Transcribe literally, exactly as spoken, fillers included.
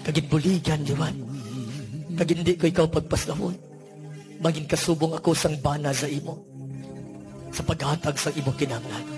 Kagin liwan. Kag hindi ko ikaw pagpaslawon. Maging kasubong ako sang bana sa imo. Sa paghatag sa imo kinahanglan.